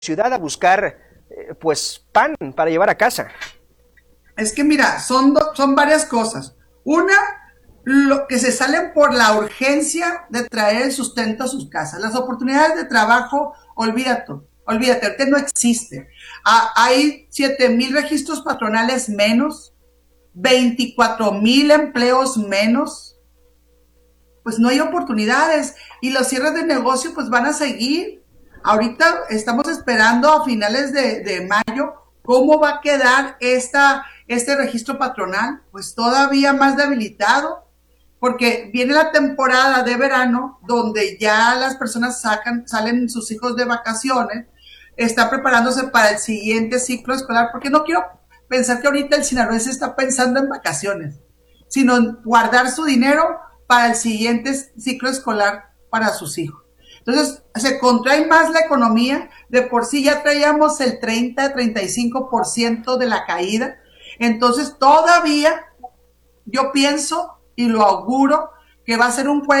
ciudad a buscar pues pan para llevar a casa. Es que mira, son varias cosas. Una, lo que se salen por la urgencia de traer el sustento a sus casas. Las oportunidades de trabajo, olvídate, ahorita no existe. Hay 7,000 registros patronales menos, 24,000 empleos menos. Pues no hay oportunidades y los cierres de negocio pues van a seguir. Ahorita estamos esperando a finales de mayo cómo va a quedar este registro patronal, pues todavía más debilitado, porque viene la temporada de verano donde ya las personas salen sus hijos de vacaciones, están preparándose para el siguiente ciclo escolar, porque no quiero pensar que ahorita el sinaloense está pensando en vacaciones, sino en guardar su dinero para el siguiente ciclo escolar para sus hijos. Entonces, se contrae más la economía, de por sí ya traíamos el 30-35% de la caída, entonces todavía yo pienso y lo auguro que va a ser un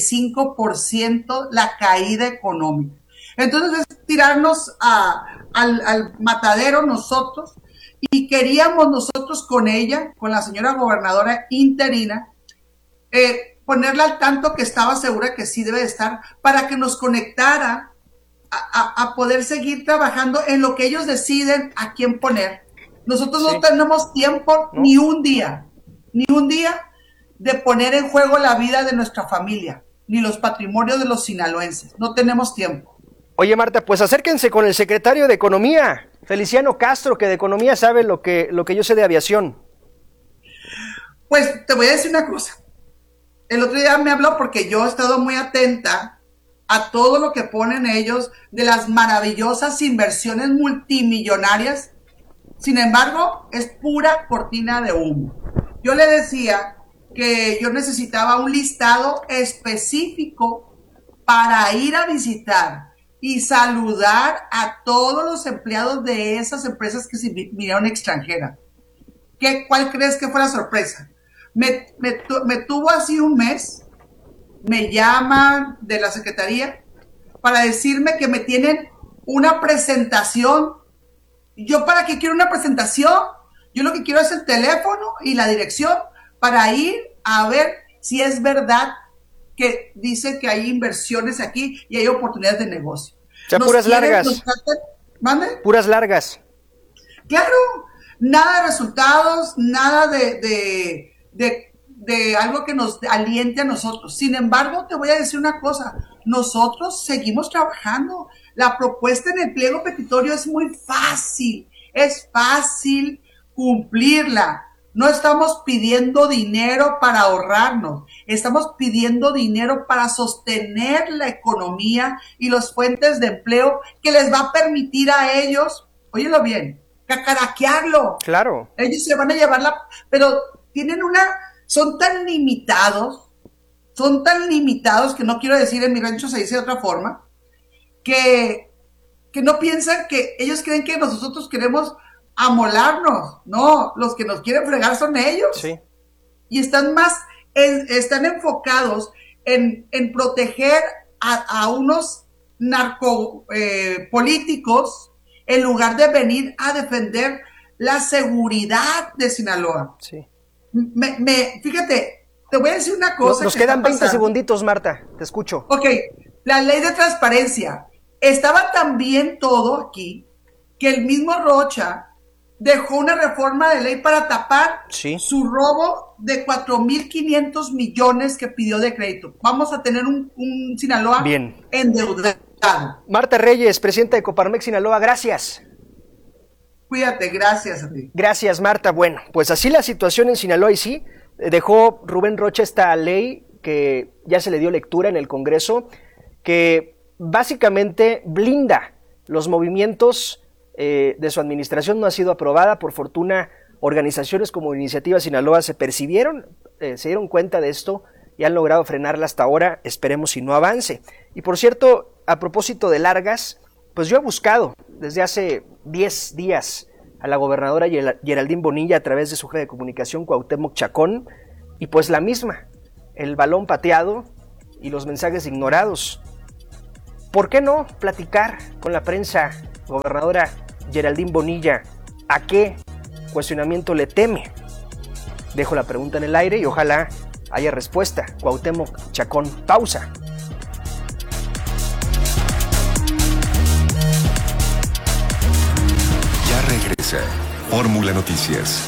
45% la caída económica. Entonces es tirarnos al matadero nosotros, y queríamos nosotros con ella, con la señora gobernadora interina, ponerla al tanto que estaba segura que sí debe de estar, para que nos conectara a poder seguir trabajando en lo que ellos deciden a quién poner. Nosotros no tenemos tiempo, ¿no? ni un día de poner en juego la vida de nuestra familia, ni los patrimonios de los sinaloenses. No tenemos tiempo. Oye, Marta, pues acérquense con el secretario de Economía, Feliciano Castro, que de economía sabe lo que yo sé de aviación. Pues te voy a decir una cosa. El otro día me habló porque yo he estado muy atenta a todo lo que ponen ellos de las maravillosas inversiones multimillonarias. Sin embargo, es pura cortina de humo. Yo le decía que yo necesitaba un listado específico para ir a visitar y saludar a todos los empleados de esas empresas que se vinieron extranjeras. ¿Cuál crees que fue la sorpresa? Me tuvo así un mes, me llaman de la secretaría para decirme que me tienen una presentación. ¿Yo para qué quiero una presentación? Yo lo que quiero es el teléfono y la dirección para ir a ver si es verdad que dice que hay inversiones aquí y hay oportunidades de negocio. O sea, puras largas. ¿Mande? Puras largas. Claro, nada de resultados, nada de algo que nos aliente a nosotros. Sin embargo, te voy a decir una cosa, nosotros seguimos trabajando. La propuesta en el pliego petitorio es muy fácil, es fácil cumplirla. No estamos pidiendo dinero para ahorrarnos, estamos pidiendo dinero para sostener la economía y las fuentes de empleo que les va a permitir a ellos, óyelo bien, cacaraquearlo. Claro. Ellos se van a llevarla, pero son tan limitados que no quiero decir, en mi rancho se dice de otra forma, que no piensan, que ellos creen que nosotros queremos amolarnos. No, los que nos quieren fregar son ellos. Sí. Y están enfocados en proteger a unos narcopolíticos en lugar de venir a defender la seguridad de Sinaloa. Sí. Fíjate, te voy a decir una cosa. Nos quedan 20 segunditos, Marta, te escucho. Ok, la ley de transparencia. Estaba tan bien todo aquí que el mismo Rocha dejó una reforma de ley para tapar su robo de 4,500 millones que pidió de crédito. Vamos a tener un Sinaloa bien endeudado. Marta Reyes, presidenta de Coparmex Sinaloa, gracias. Cuídate, gracias a ti. Gracias, Marta. Bueno, pues así la situación en Sinaloa, y sí, dejó Rubén Rocha esta ley que ya se le dio lectura en el Congreso, que básicamente blinda los movimientos de su administración. No ha sido aprobada. Por fortuna, organizaciones como Iniciativa Sinaloa se dieron cuenta de esto y han logrado frenarla hasta ahora. Esperemos si no avance. Y por cierto, a propósito de largas, pues yo he buscado desde hace 10 días a la gobernadora Geraldine Bonilla a través de su jefe de comunicación, Cuauhtémoc Chacón, y pues la misma, el balón pateado y los mensajes ignorados. ¿Por qué no platicar con la prensa Gobernadora Geraldine Bonilla, ¿a qué cuestionamiento le teme? Dejo la pregunta en el aire y ojalá haya respuesta. Cuauhtémoc Chacón, pausa. Ya regresa Fórmula Noticias.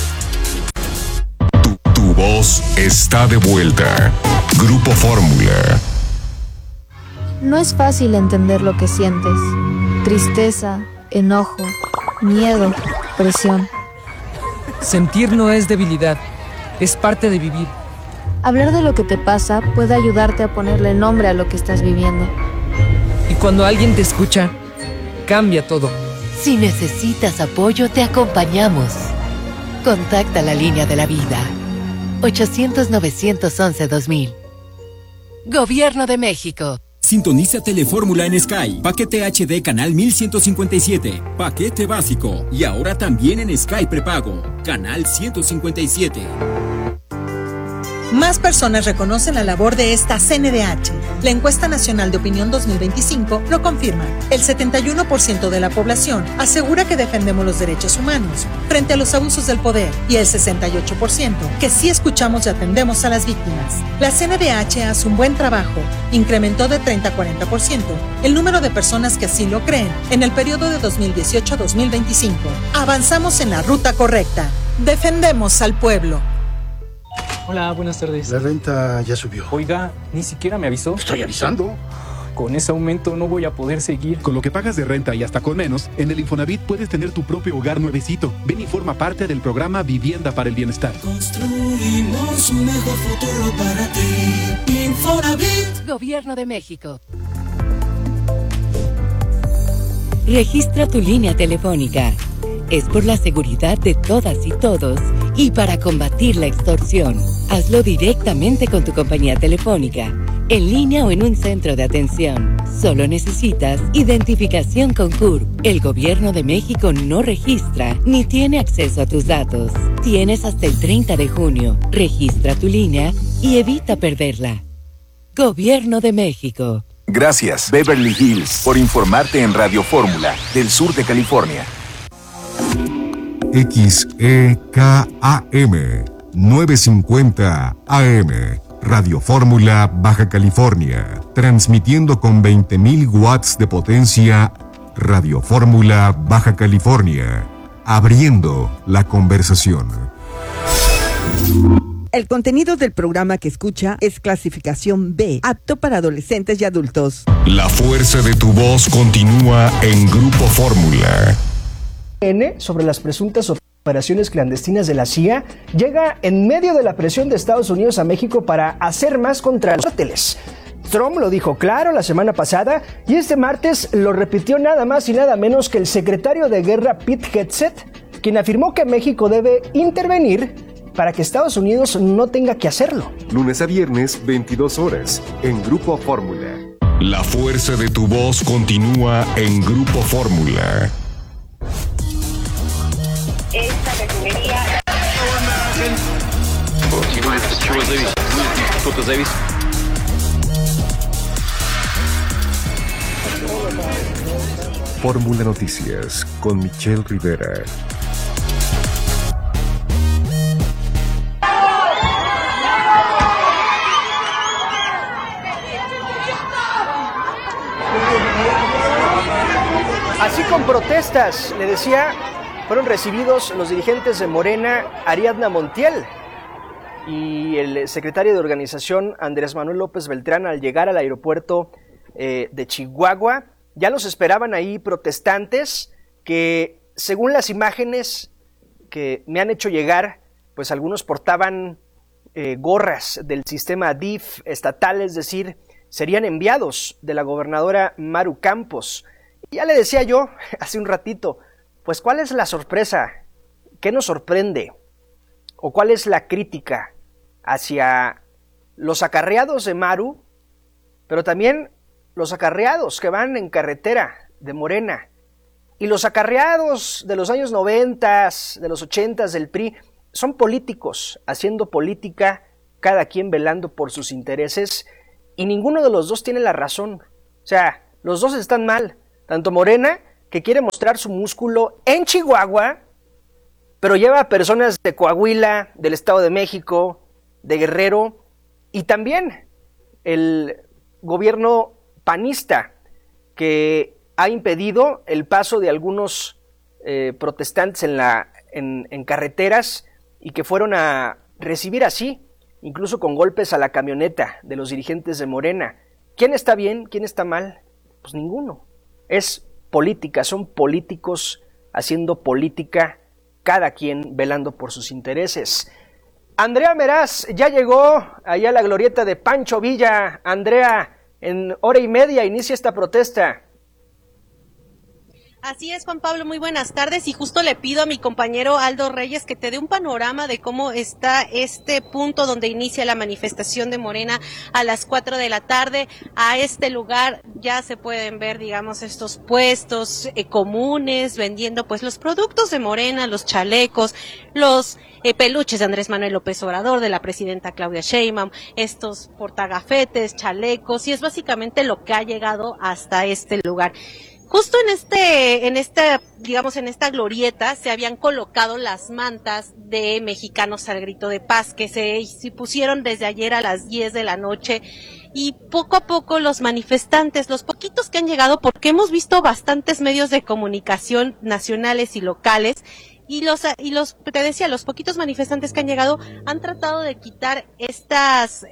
Tu voz está de vuelta. Grupo Fórmula. No es fácil entender lo que sientes. Tristeza, enojo, miedo, presión. Sentir no es debilidad, es parte de vivir. Hablar de lo que te pasa puede ayudarte a ponerle nombre a lo que estás viviendo. Y cuando alguien te escucha, cambia todo. Si necesitas apoyo, te acompañamos. Contacta la línea de la vida. 800-911-2000. Gobierno de México. Sintoniza Telefórmula en Sky. Paquete HD Canal 1157. Paquete básico. Y ahora también en Sky Prepago. Canal 157. Más personas reconocen la labor de esta CNDH. La encuesta nacional de opinión 2025 lo confirma. El 71% de la población asegura que defendemos los derechos humanos frente a los abusos del poder y el 68% que sí escuchamos y atendemos a las víctimas. La CNDH hace un buen trabajo. Incrementó de 30 a 40% el número de personas que así lo creen en el periodo de 2018 a 2025. Avanzamos en la ruta correcta. Defendemos al pueblo. Hola, buenas tardes. La renta ya subió. Oiga, ni siquiera me avisó. Estoy avisando. Con ese aumento no voy a poder seguir. Con lo que pagas de renta y hasta con menos, en el Infonavit puedes tener tu propio hogar nuevecito. Ven y forma parte del programa Vivienda para el Bienestar. Construimos un mejor futuro para ti. Infonavit. Gobierno de México. Registra tu línea telefónica. Es por la seguridad de todas y todos y para combatir la extorsión. Hazlo directamente con tu compañía telefónica, en línea o en un centro de atención. Solo necesitas identificación con CURP. El Gobierno de México no registra ni tiene acceso a tus datos. Tienes hasta el 30 de junio. Registra tu línea y evita perderla. Gobierno de México. Gracias, Beverly Hills, por informarte en Radio Fórmula del sur de California. XEKAM 950 AM Radio Fórmula Baja California, transmitiendo con 20.000 watts de potencia. Radio Fórmula Baja California, abriendo la conversación. El contenido del programa que escucha es clasificación B, apto para adolescentes y adultos. La fuerza de tu voz continúa en Grupo Fórmula. Sobre las presuntas operaciones clandestinas de la CIA llega en medio de la presión de Estados Unidos a México para hacer más contra los cárteles. Trump lo dijo claro la semana pasada y este martes lo repitió nada más y nada menos que el secretario de Guerra Pete Hegseth, quien afirmó que México debe intervenir para que Estados Unidos no tenga que hacerlo. Lunes a viernes, 22 horas, en Grupo Fórmula. La fuerza de tu voz continúa en Grupo Fórmula. Esta refinería. Fórmula Noticias con Michelle Rivera. Así con protestas, le decía, fueron recibidos los dirigentes de Morena, Ariadna Montiel, y el secretario de organización, Andrés Manuel López Beltrán, al llegar al aeropuerto de Chihuahua. Ya los esperaban ahí protestantes que, según las imágenes que me han hecho llegar, pues algunos portaban gorras del sistema DIF estatal, es decir, serían enviados de la gobernadora Maru Campos. Y ya le decía yo hace un ratito, pues ¿cuál es la sorpresa? ¿Qué nos sorprende? ¿O cuál es la crítica hacia los acarreados de Maru, pero también los acarreados que van en carretera de Morena y los acarreados de los años 90, de los 80 del PRI? Son políticos haciendo política, cada quien velando por sus intereses, y ninguno de los dos tiene la razón. O sea, los dos están mal, tanto Morena, que quiere mostrar su músculo en Chihuahua, pero lleva a personas de Coahuila, del Estado de México, de Guerrero, y también el gobierno panista, que ha impedido el paso de algunos protestantes en carreteras y que fueron a recibir así, incluso con golpes a la camioneta de los dirigentes de Morena. ¿Quién está bien? ¿Quién está mal? Pues ninguno. Es política, son políticos haciendo política, cada quien velando por sus intereses. Andrea Meraz ya llegó allá a la glorieta de Pancho Villa. Andrea, en hora y media inicia esta protesta. Así es, Juan Pablo, muy buenas tardes, y justo le pido a mi compañero Aldo Reyes que te dé un panorama de cómo está este punto donde inicia la manifestación de Morena a las 4 de la tarde. A este lugar ya se pueden ver, digamos, estos puestos comunes vendiendo pues los productos de Morena, los chalecos, los peluches de Andrés Manuel López Obrador, de la presidenta Claudia Sheinbaum, estos portagafetes, chalecos, y es básicamente lo que ha llegado hasta este lugar. Justo en esta glorieta se habían colocado las mantas de Mexicanos al Grito de Paz, que se pusieron desde ayer a las 10 de la noche, y poco a poco los manifestantes, los poquitos que han llegado, porque hemos visto bastantes medios de comunicación nacionales y locales, los poquitos manifestantes que han llegado han tratado de quitar estas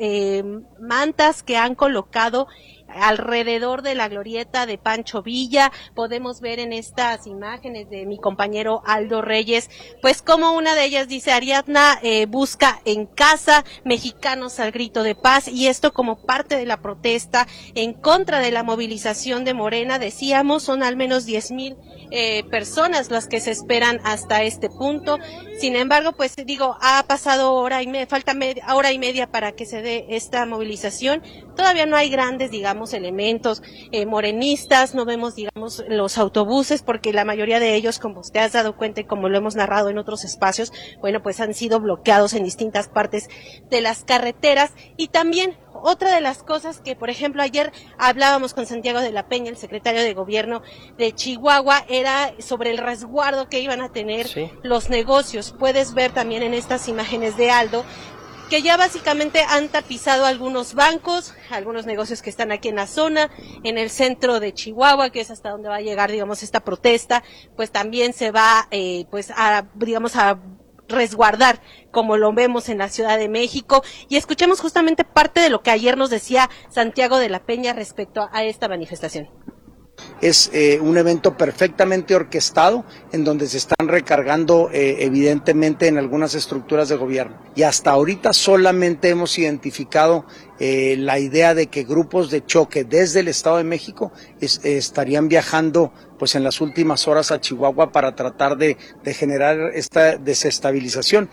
mantas que han colocado alrededor de la glorieta de Pancho Villa. Podemos ver en estas imágenes de mi compañero Aldo Reyes, pues como una de ellas dice: Ariadna busca en casa, Mexicanos al Grito de Paz, y esto como parte de la protesta en contra de la movilización de Morena. Decíamos, son al menos 10,000 personas las que se esperan hasta este punto. Sin embargo, pues digo, ha pasado falta hora y media para que se dé esta movilización. Todavía no hay grandes, digamos, elementos morenistas, no vemos, digamos, los autobuses, porque la mayoría de ellos, como te has dado cuenta y como lo hemos narrado en otros espacios, bueno, pues han sido bloqueados en distintas partes de las carreteras. Y también otra de las cosas que, por ejemplo, ayer hablábamos con Santiago de la Peña, el secretario de Gobierno de Chihuahua, era sobre el resguardo que iban a tener los negocios. Puedes ver también en estas imágenes de Aldo que ya básicamente han tapizado algunos bancos, algunos negocios que están aquí en la zona, en el centro de Chihuahua, que es hasta donde va a llegar, digamos, esta protesta. Pues también se va, a resguardar, como lo vemos en la Ciudad de México. Y escuchemos justamente parte de lo que ayer nos decía Santiago de la Peña respecto a esta manifestación. Es un evento perfectamente orquestado, en donde se están recargando evidentemente en algunas estructuras de gobierno, y hasta ahorita solamente hemos identificado la idea de que grupos de choque desde el Estado de México estarían viajando pues en las últimas horas a Chihuahua para tratar de generar esta desestabilización.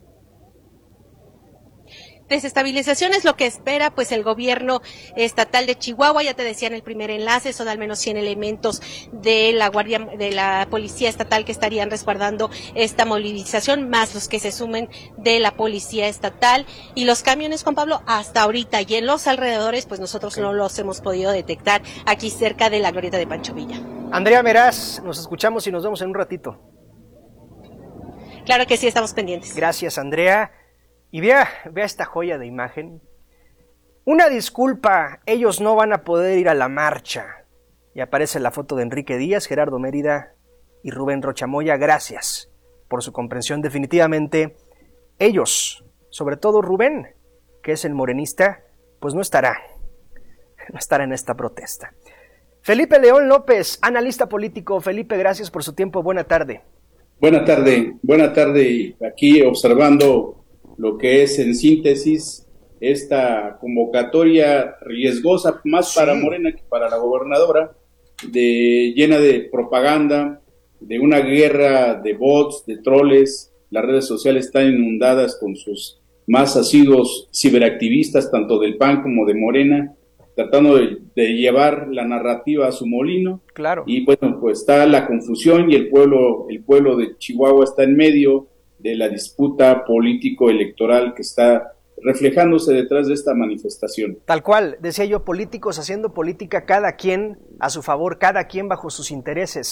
Desestabilización es lo que espera pues el gobierno estatal de Chihuahua. Ya te decía en el primer enlace, son al menos 100 elementos de la policía estatal que estarían resguardando esta movilización, más los que se sumen de la policía estatal. Y los camiones, Juan Pablo, hasta ahorita y en los alrededores, pues nosotros no los hemos podido detectar aquí cerca de la glorieta de Pancho Villa. Andrea Meraz, nos escuchamos y nos vemos en un ratito. Claro que sí, estamos pendientes. Gracias, Andrea. Y vea esta joya de imagen. Una disculpa, ellos no van a poder ir a la marcha. Y aparece la foto de Enrique Díaz, Gerardo Mérida y Rubén Rocha Moya. Gracias por su comprensión. Definitivamente, ellos, sobre todo Rubén, que es el morenista, pues no estará en esta protesta. Felipe León López, analista político. Felipe, gracias por su tiempo. Buena tarde. Buena tarde. Aquí observando lo que es en síntesis esta convocatoria riesgosa, más para Morena que para la gobernadora, llena de propaganda, de una guerra de bots, de troles. Las redes sociales están inundadas con sus más asiduos ciberactivistas, tanto del PAN como de Morena, tratando de llevar la narrativa a su molino. Claro. Y bueno, pues está la confusión, y el pueblo de Chihuahua está en medio de la disputa político-electoral que está reflejándose detrás de esta manifestación. Tal cual, decía yo, políticos haciendo política, cada quien a su favor, cada quien bajo sus intereses.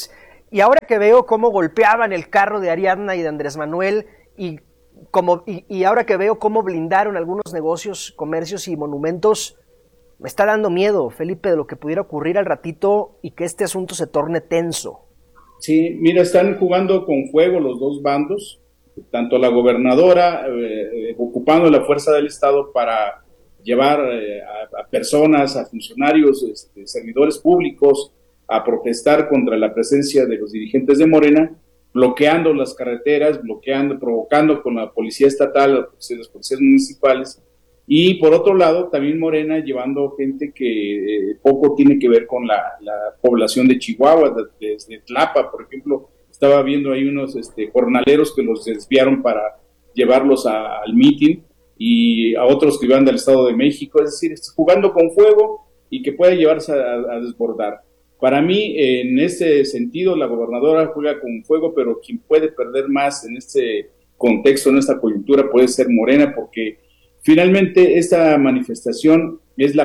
Y ahora que veo cómo golpeaban el carro de Ariadna y de Andrés Manuel, y ahora que veo cómo blindaron algunos negocios, comercios y monumentos, me está dando miedo, Felipe, de lo que pudiera ocurrir al ratito y que este asunto se torne tenso. Sí, mira, están jugando con fuego los dos bandos, tanto la gobernadora ocupando la fuerza del Estado para llevar a personas, a funcionarios, servidores públicos a protestar contra la presencia de los dirigentes de Morena, bloqueando las carreteras, provocando con la policía estatal, las policías municipales, y por otro lado también Morena llevando gente que poco tiene que ver con la población de Chihuahua, desde Tlapa, por ejemplo. Estaba viendo ahí unos jornaleros que los desviaron para llevarlos al mitin, y a otros que iban del Estado de México, es decir, jugando con fuego y que puede llevarse a desbordar. Para mí, en ese sentido, la gobernadora juega con fuego, pero quien puede perder más en este contexto, en esta coyuntura, puede ser Morena, porque finalmente esta manifestación es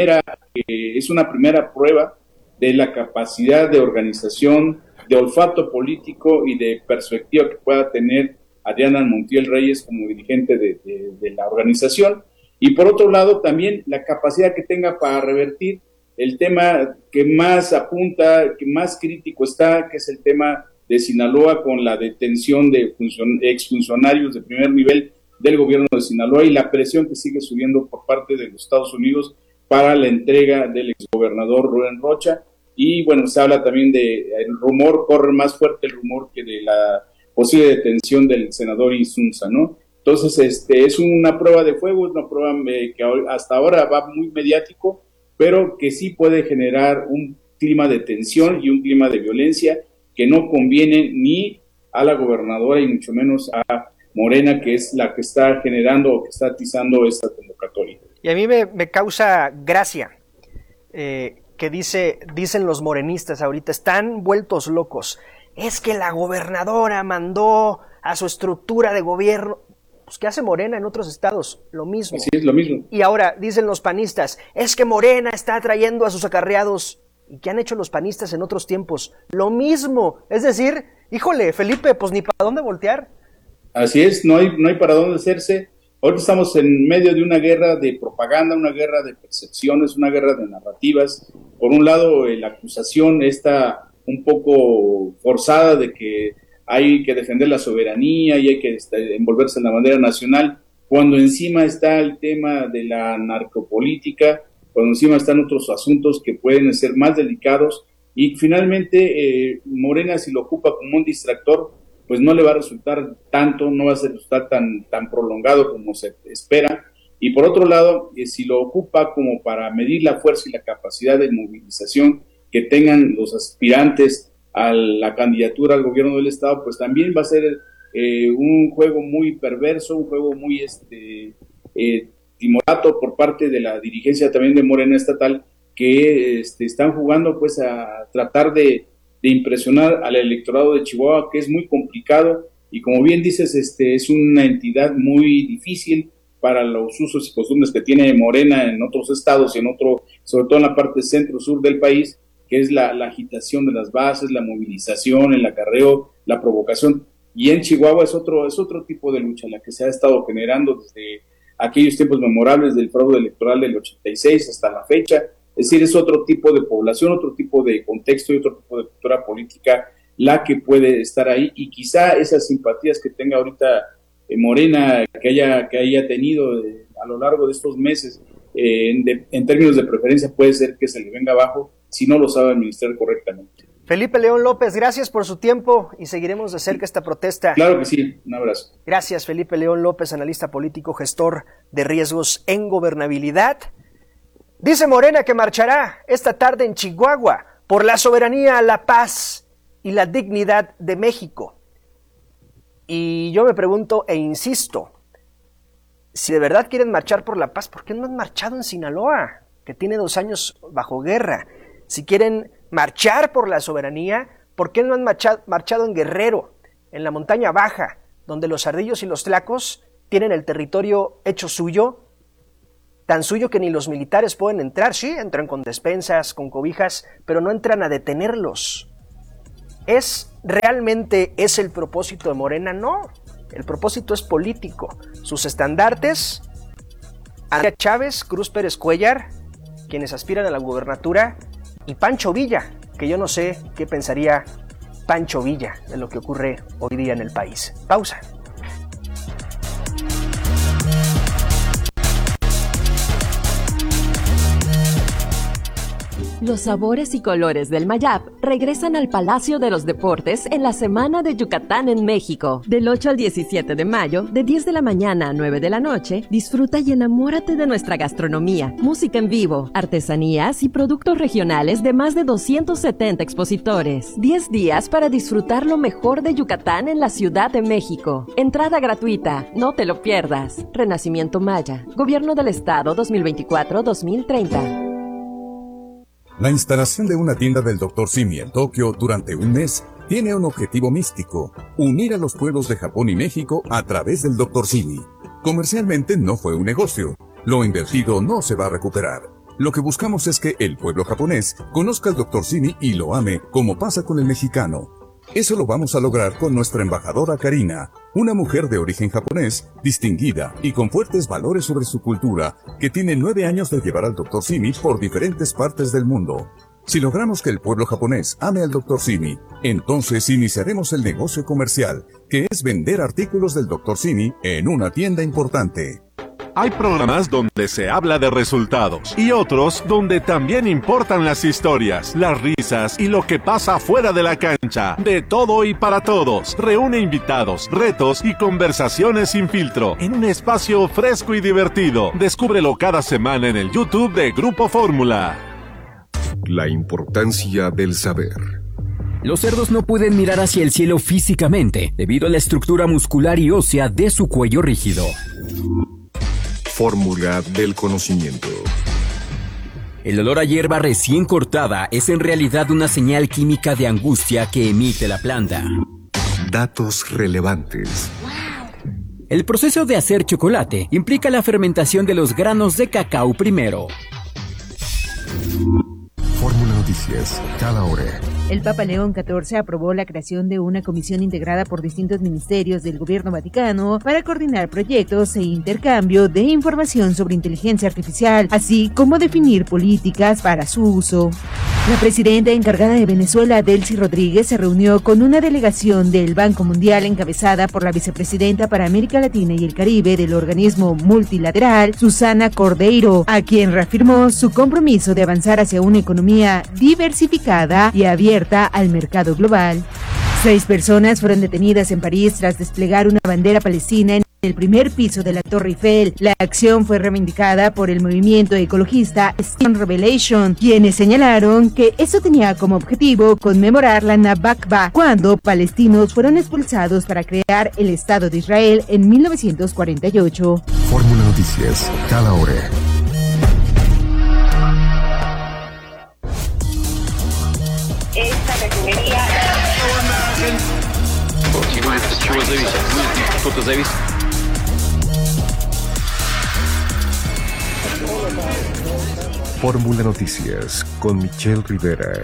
una primera prueba de la capacidad de organización, de olfato político y de perspectiva que pueda tener Adriana Montiel Reyes como dirigente de la organización, y por otro lado también la capacidad que tenga para revertir el tema que más apunta, que más crítico está, que es el tema de Sinaloa, con la detención de exfuncionarios de primer nivel del gobierno de Sinaloa y la presión que sigue subiendo por parte de los Estados Unidos para la entrega del exgobernador Rubén Rocha. Y bueno, se habla también corre más fuerte el rumor que de la posible detención del senador Insunza, ¿no? Entonces, es una prueba de fuego, es una prueba que hasta ahora va muy mediático, pero que sí puede generar un clima de tensión y un clima de violencia que no conviene ni a la gobernadora y mucho menos a Morena, que es la que está generando o que está atizando esta convocatoria. Y a mí me causa gracia que dicen los morenistas ahorita, están vueltos locos. Es que la gobernadora mandó a su estructura de gobierno. Pues, ¿qué hace Morena en otros estados? Lo mismo. Sí, es lo mismo. Y ahora dicen los panistas, es que Morena está atrayendo a sus acarreados. ¿Y qué han hecho los panistas en otros tiempos? Lo mismo. Es decir, híjole, Felipe, pues ni para dónde voltear. Así es, no hay para dónde hacerse. Ahora estamos en medio de una guerra de propaganda, una guerra de percepciones, una guerra de narrativas. Por un lado, la acusación está un poco forzada de que hay que defender la soberanía y hay que envolverse en la bandera nacional, cuando encima está el tema de la narcopolítica, cuando encima están otros asuntos que pueden ser más delicados, y finalmente Morena, si lo ocupa como un distractor, pues no le va a resultar tanto, no va a resultar tan prolongado como se espera. Y por otro lado, si lo ocupa como para medir la fuerza y la capacidad de movilización que tengan los aspirantes a la candidatura al gobierno del estado, pues también va a ser un juego muy perverso, un juego muy timorato por parte de la dirigencia también de Morena estatal, que están jugando pues a tratar de impresionar al electorado de Chihuahua, que es muy complicado, y como bien dices, es una entidad muy difícil para los usos y costumbres que tiene Morena en otros estados y sobre todo en la parte centro-sur del país, que es la agitación de las bases, la movilización, el acarreo, la provocación. Y en Chihuahua es otro tipo de lucha la que se ha estado generando desde aquellos tiempos memorables del fraude electoral del 86 hasta la fecha. Es decir, es otro tipo de población, otro tipo de contexto y otro tipo de cultura política la que puede estar ahí, y quizá esas simpatías que tenga ahorita Morena, que haya tenido a lo largo de estos meses, en términos de preferencia, puede ser que se le venga abajo si no lo sabe administrar correctamente. Felipe León López, gracias por su tiempo y seguiremos de cerca esta protesta. Claro que sí, un abrazo. Gracias, Felipe León López, analista político, gestor de riesgos en gobernabilidad. Dice Morena que marchará esta tarde en Chihuahua por la soberanía, la paz y la dignidad de México. Y yo me pregunto e insisto, si de verdad quieren marchar por la paz, ¿por qué no han marchado en Sinaloa, que tiene 2 años bajo guerra? Si quieren marchar por la soberanía, ¿por qué no han marchado en Guerrero, en la montaña baja, donde los ardillos y los tlacos tienen el territorio hecho suyo, tan suyo que ni los militares pueden entrar? Sí, entran con despensas, con cobijas, pero no entran a detenerlos. ¿Realmente es el propósito de Morena? No, el propósito es político. Sus estandartes, Andrea Chávez, Cruz Pérez Cuellar, quienes aspiran a la gubernatura, y Pancho Villa, que yo no sé qué pensaría Pancho Villa de lo que ocurre hoy día en el país. Pausa. Los sabores y colores del Mayab regresan al Palacio de los Deportes en la Semana de Yucatán en México. Del 8 al 17 de mayo, de 10 de la mañana a 9 de la noche, disfruta y enamórate de nuestra gastronomía, música en vivo, artesanías y productos regionales de más de 270 expositores. 10 días para disfrutar lo mejor de Yucatán en la Ciudad de México. Entrada gratuita, no te lo pierdas. Renacimiento Maya, Gobierno del Estado 2024-2030. La instalación de una tienda del Dr. Simi en Tokio durante un mes tiene un objetivo místico: unir a los pueblos de Japón y México a través del Dr. Simi. Comercialmente no fue un negocio. Lo invertido no se va a recuperar. Lo que buscamos es que el pueblo japonés conozca al Dr. Simi y lo ame, como pasa con el mexicano. Eso lo vamos a lograr con nuestra embajadora Karina, una mujer de origen japonés, distinguida y con fuertes valores sobre su cultura, que tiene 9 años de llevar al Dr. Simi por diferentes partes del mundo. Si logramos que el pueblo japonés ame al Dr. Simi, entonces iniciaremos el negocio comercial, que es vender artículos del Dr. Simi en una tienda importante. Hay programas donde se habla de resultados y otros donde también importan las historias, las risas y lo que pasa fuera de la cancha. De todo y para todos. Reúne invitados, retos y conversaciones sin filtro en un espacio fresco y divertido. Descúbrelo cada semana en el YouTube de Grupo Fórmula. La importancia del saber. Los cerdos no pueden mirar hacia el cielo físicamente debido a la estructura muscular y ósea de su cuello rígido. Fórmula del conocimiento. El olor a hierba recién cortada es en realidad una señal química de angustia que emite la planta. Datos relevantes. El proceso de hacer chocolate implica la fermentación de los granos de cacao primero. Fórmula Noticias, cada hora. El Papa León XIV aprobó la creación de una comisión integrada por distintos ministerios del gobierno vaticano para coordinar proyectos e intercambio de información sobre inteligencia artificial, así como definir políticas para su uso. La presidenta encargada de Venezuela, Delcy Rodríguez, se reunió con una delegación del Banco Mundial encabezada por la vicepresidenta para América Latina y el Caribe del organismo multilateral, Susana Cordeiro, a quien reafirmó su compromiso de avanzar hacia una economía diversificada y abierta al mercado global. 6 personas fueron detenidas en París tras desplegar una bandera palestina en el primer piso de la Torre Eiffel. La acción fue reivindicada por el movimiento ecologista Stand Revelation, quienes señalaron que eso tenía como objetivo conmemorar la Nakba, cuando palestinos fueron expulsados para crear el Estado de Israel en 1948. Fórmula Noticias, cada hora. Esta refinería. Fórmula Noticias con Michelle Rivera.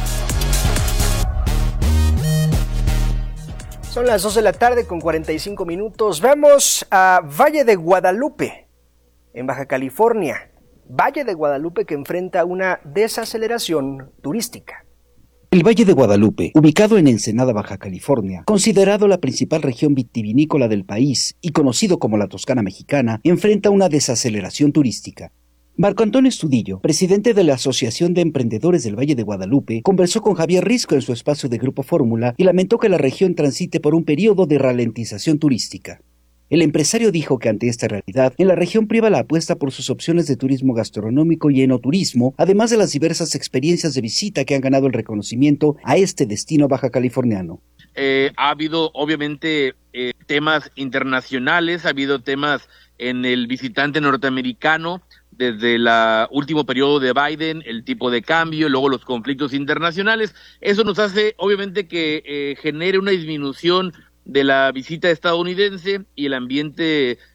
Son las 2 de la tarde con 45 minutos. Vamos a Valle de Guadalupe, en Baja California. Valle de Guadalupe que enfrenta una desaceleración turística. El Valle de Guadalupe, ubicado en Ensenada, Baja California, considerado la principal región vitivinícola del país y conocido como la Toscana Mexicana, enfrenta una desaceleración turística. Marco Antonio Estudillo, presidente de la Asociación de Emprendedores del Valle de Guadalupe, conversó con Javier Risco en su espacio de Grupo Fórmula y lamentó que la región transite por un periodo de ralentización turística. El empresario dijo que ante esta realidad, en la región priva la apuesta por sus opciones de turismo gastronómico y enoturismo, además de las diversas experiencias de visita que han ganado el reconocimiento a este destino baja californiano. Ha habido, obviamente, temas internacionales, ha habido temas en el visitante norteamericano, desde el último periodo de Biden, el tipo de cambio, luego los conflictos internacionales. Eso nos hace, obviamente, que genere una disminución de la visita estadounidense y el ambiente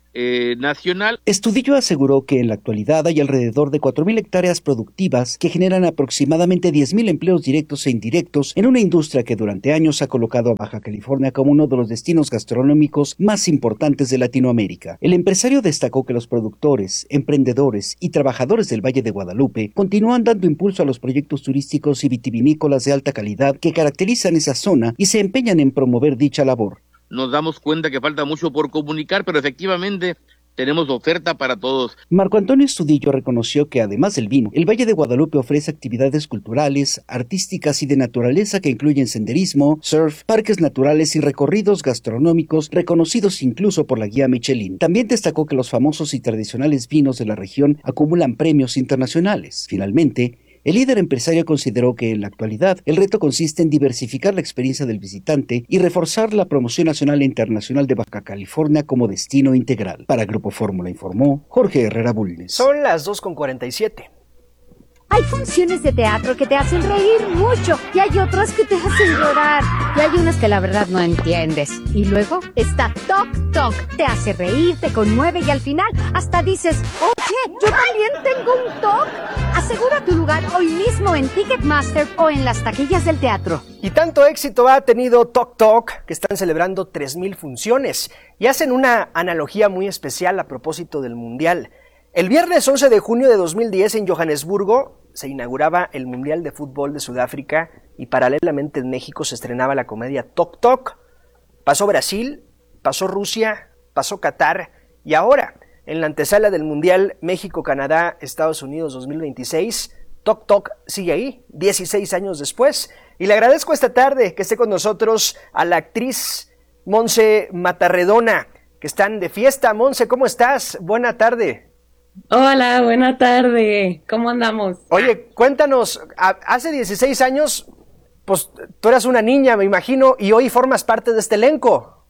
nacional. Estudillo aseguró que en la actualidad hay alrededor de 4.000 hectáreas productivas que generan aproximadamente 10.000 empleos directos e indirectos en una industria que durante años ha colocado a Baja California como uno de los destinos gastronómicos más importantes de Latinoamérica. El empresario destacó que los productores, emprendedores y trabajadores del Valle de Guadalupe continúan dando impulso a los proyectos turísticos y vitivinícolas de alta calidad que caracterizan esa zona y se empeñan en promover dicha labor. Nos damos cuenta que falta mucho por comunicar, pero efectivamente tenemos oferta para todos. Marco Antonio Estudillo reconoció que además del vino, el Valle de Guadalupe ofrece actividades culturales, artísticas y de naturaleza que incluyen senderismo, surf, parques naturales y recorridos gastronómicos reconocidos incluso por la guía Michelin. También destacó que los famosos y tradicionales vinos de la región acumulan premios internacionales. Finalmente, el líder empresario consideró que en la actualidad el reto consiste en diversificar la experiencia del visitante y reforzar la promoción nacional e internacional de Baja California como destino integral. Para Grupo Fórmula informó Jorge Herrera Bulnes. Son las 2:47. Hay funciones de teatro que te hacen reír mucho y hay otras que te hacen llorar y hay unas que la verdad no entiendes. Y luego está Toc Toc, te hace reír, te conmueve y al final hasta dices, oye, yo también tengo un TOC. Asegura tu lugar hoy mismo en Ticketmaster o en las taquillas del teatro. Y tanto éxito ha tenido Toc Toc que están celebrando 3,000 funciones y hacen una analogía muy especial a propósito del Mundial. El viernes 11 de junio de 2010 en Johannesburgo se inauguraba el Mundial de Fútbol de Sudáfrica y paralelamente en México se estrenaba la comedia Toc Toc. Pasó Brasil, pasó Rusia, pasó Qatar y ahora, en la antesala del Mundial México-Canadá, Estados Unidos 2026, Toc Toc sigue ahí, 16 años después. Y le agradezco esta tarde que esté con nosotros a la actriz Monse Matarredona, que están de fiesta. Monse, ¿cómo estás? Buena tarde. Hola, buena tarde. ¿Cómo andamos? Oye, cuéntanos, hace 16 años, pues tú eras una niña, me imagino, y hoy formas parte de este elenco.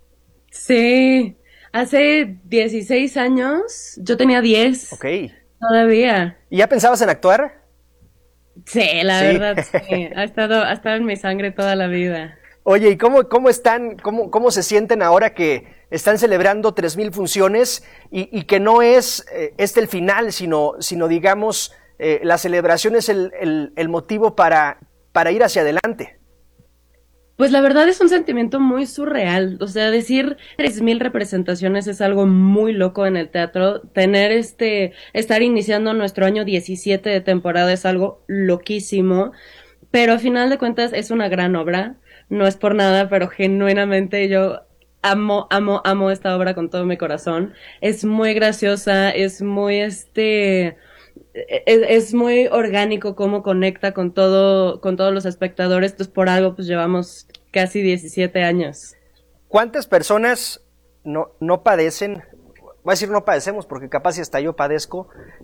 Sí, hace 16 años, yo tenía 10. Ok. Todavía. ¿Y ya pensabas en actuar? Sí, la verdad, sí. Ha estado en mi sangre toda la vida. Oye, ¿y cómo están, cómo se sienten ahora que están celebrando 3,000 funciones y que no es el final, sino digamos, la celebración es el motivo para ir hacia adelante? Pues la verdad es un sentimiento muy surreal, o sea, decir 3,000 representaciones es algo muy loco en el teatro, tener estar iniciando nuestro año 17 de temporada es algo loquísimo, pero a final de cuentas es una gran obra, no es por nada, pero genuinamente yo amo esta obra con todo mi corazón, es muy graciosa, es muy es muy orgánico cómo conecta con todos los espectadores, entonces por algo pues llevamos casi 17 años. ¿Cuántas personas no padecen, voy a decir no padecemos porque capaz si hasta yo padezco,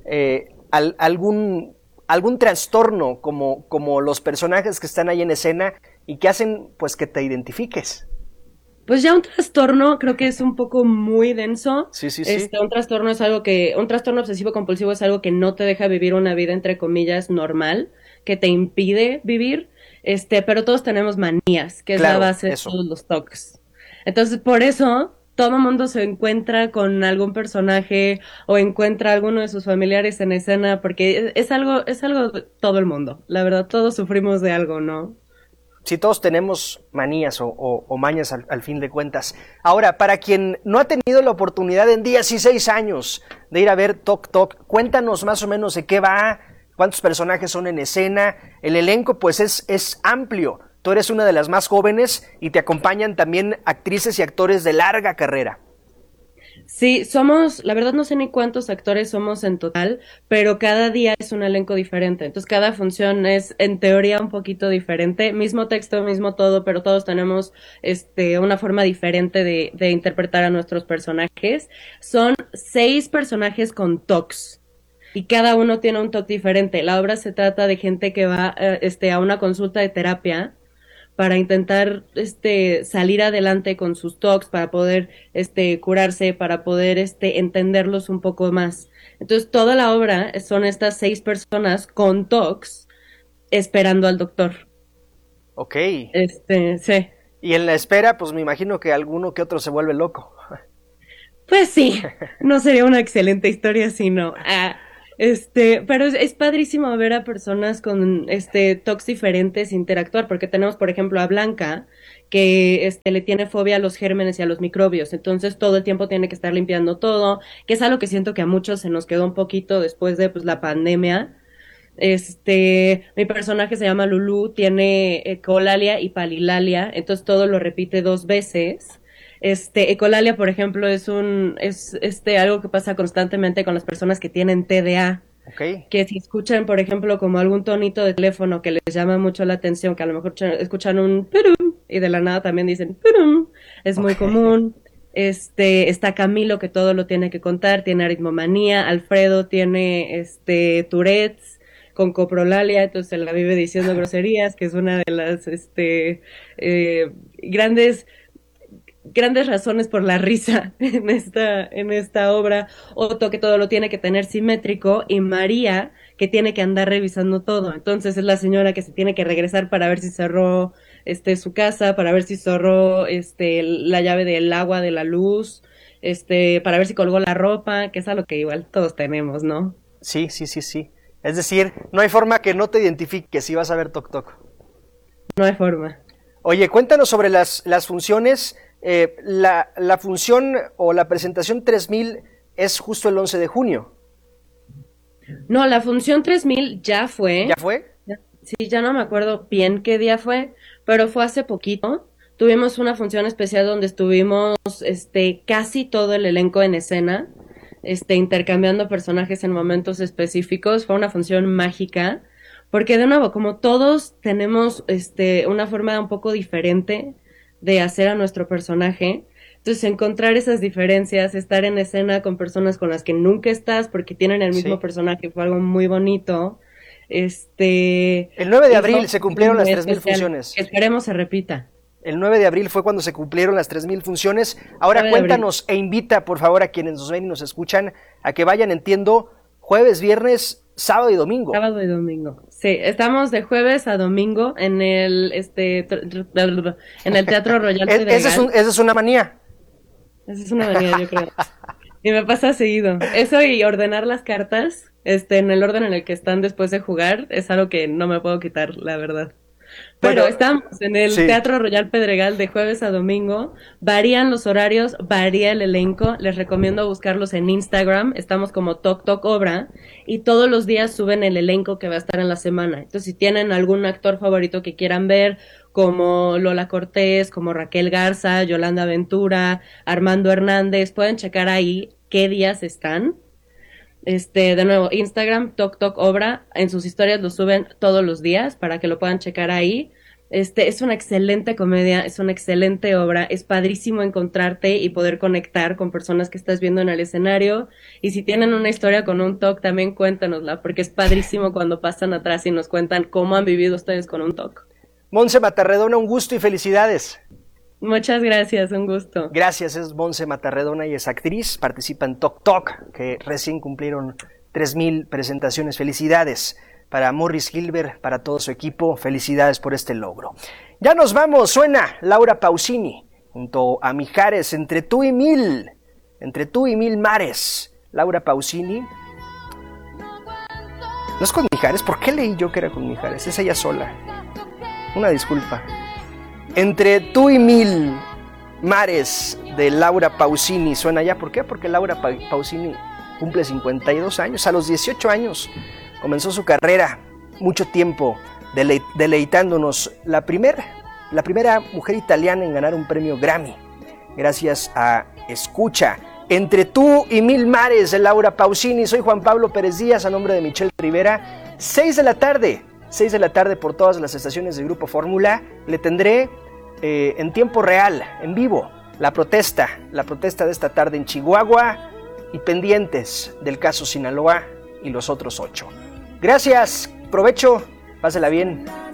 algún trastorno como los personajes que están ahí en escena y que hacen pues que te identifiques? Pues ya un trastorno creo que es un poco muy denso. Sí. Un trastorno obsesivo compulsivo es algo que no te deja vivir una vida entre comillas normal, que te impide vivir, pero todos tenemos manías, que es la base de todos los TOCs. Entonces, por eso todo mundo se encuentra con algún personaje o encuentra a alguno de sus familiares en escena, porque es algo de todo el mundo. La verdad, todos sufrimos de algo, ¿no? Sí, todos tenemos manías o mañas al fin de cuentas. Ahora, para quien no ha tenido la oportunidad en 16 años de ir a ver Toc Toc, cuéntanos más o menos de qué va, cuántos personajes son en escena. El elenco pues es amplio. Tú eres una de las más jóvenes y te acompañan también actrices y actores de larga carrera. Sí, la verdad no sé ni cuántos actores somos en total, pero cada día es un elenco diferente, entonces cada función es en teoría un poquito diferente, mismo texto, mismo todo, pero todos tenemos una forma diferente de interpretar a nuestros personajes. Son 6 personajes con TOCs y cada uno tiene un TOC diferente. La obra se trata de gente que va a una consulta de terapia para intentar salir adelante con sus TOCs, para poder curarse, para poder entenderlos un poco más. Entonces toda la obra son estas 6 personas con TOCs esperando al doctor. Ok. Sí. Y en la espera, pues me imagino que alguno que otro se vuelve loco. Pues sí, no sería una excelente historia si no. Pero es padrísimo ver a personas con TOCs diferentes interactuar, porque tenemos, por ejemplo, a Blanca, que le tiene fobia a los gérmenes y a los microbios, entonces todo el tiempo tiene que estar limpiando todo, que es algo que siento que a muchos se nos quedó un poquito después de la pandemia. Mi personaje se llama Lulú, tiene ecolalia y palilalia, entonces todo lo repite 2 veces. Ecolalia, por ejemplo, es algo que pasa constantemente con las personas que tienen TDA. Okay. Que si escuchan, por ejemplo, como algún tonito de teléfono que les llama mucho la atención, que a lo mejor escuchan un pirum y de la nada también dicen pirum, es muy común. Está Camilo, que todo lo tiene que contar, tiene aritmomanía. Alfredo tiene Tourette's con coprolalia, entonces se la vive diciendo groserías, que es una de las grandes razones por la risa en esta obra. Otto, que todo lo tiene que tener simétrico, y María, que tiene que andar revisando todo. Entonces es la señora que se tiene que regresar para ver si cerró su casa, para ver si cerró la llave del agua, de la luz, para ver si colgó la ropa, que es algo que igual todos tenemos, ¿no? Sí. Es decir, no hay forma que no te identifiques si vas a ver Toc Toc. No hay forma. Oye, cuéntanos sobre las funciones. La función o la presentación 3000 es justo el 11 de junio. No, la función 3000 ya fue. ¿Ya fue? Sí, ya no me acuerdo bien qué día fue, pero fue hace poquito. Tuvimos una función especial donde estuvimos casi todo el elenco en escena, intercambiando personajes en momentos específicos. Fue una función mágica, porque de nuevo, como todos tenemos una forma un poco diferente de hacer a nuestro personaje, entonces encontrar esas diferencias, estar en escena con personas con las que nunca estás porque tienen el mismo personaje, fue algo muy bonito. El 9 de abril se cumplieron las 3000 funciones. Esperemos se repita. El 9 de abril fue cuando se cumplieron las 3000 funciones. Ahora cuéntanos e invita, por favor, a quienes nos ven y nos escuchan a que vayan, entiendo, jueves, viernes, sábado y domingo. Sábado y domingo. Sí, estamos de jueves a domingo en el Teatro Royal Pedregal. Esa es una manía. Esa es una manía, yo creo. Y me pasa seguido. Eso y ordenar las cartas, en el orden en el que están después de jugar, es algo que no me puedo quitar, la verdad. Pero estamos en el Teatro Royal Pedregal de jueves a domingo. Varían los horarios, varía el elenco. Les recomiendo buscarlos en Instagram. Estamos como Toc Toc Obra. Y todos los días suben el elenco que va a estar en la semana. Entonces, si tienen algún actor favorito que quieran ver, como Lola Cortés, como Raquel Garza, Yolanda Ventura, Armando Hernández, pueden checar ahí qué días están. De nuevo, Instagram, Toc Toc Obra, en sus historias lo suben todos los días para que lo puedan checar ahí. Es una excelente comedia, es una excelente obra, es padrísimo encontrarte y poder conectar con personas que estás viendo en el escenario. Y si tienen una historia con un TOC, también cuéntanosla, porque es padrísimo cuando pasan atrás y nos cuentan cómo han vivido ustedes con un TOC. Montse Matarredona, un gusto y felicidades. Muchas gracias, un gusto. Gracias, es Montse Matarredona y es actriz, participa en Toc Toc, que recién cumplieron 3000 presentaciones. Felicidades para Morris Gilbert, para todo su equipo, felicidades por este logro. Ya nos vamos, suena Laura Pausini, junto a Mijares, entre tú y mil mares. Laura Pausini. ¿No es con Mijares? ¿Por qué leí yo que era con Mijares? Es ella sola. Una disculpa. Entre tú y mil mares, de Laura Pausini, suena ya. ¿Por qué? Porque Laura Pausini cumple 52 años. A los 18 años comenzó su carrera, mucho tiempo deleitándonos. La primera mujer italiana en ganar un premio Grammy, gracias a Escucha. Entre tú y mil mares, de Laura Pausini. Soy Juan Pablo Pérez Díaz, a nombre de Michelle Rivera. 6 de la tarde por todas las estaciones del Grupo Fórmula. Le tendré en tiempo real, en vivo, la protesta de esta tarde en Chihuahua, y pendientes del caso Sinaloa y los otros 8. Gracias, provecho, pásela bien.